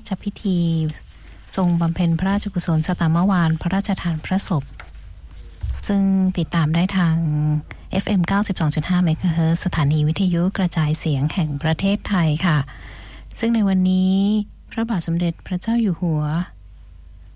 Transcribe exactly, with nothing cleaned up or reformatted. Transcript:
ชพิธีทรงบำเพ็ญพระราชกุศลสตามวาลพระราชทานพระศพซึ่งติดตามได้ทาง เอฟ เอ็ม เก้าสิบสองจุดห้า เมกะเฮิรตซ์ สถานีวิทยุกระจายเสียงแห่งประเทศไทยค่ะซึ่งในวันนี้พระบาทสมเด็จพระเจ้าอยู่หัว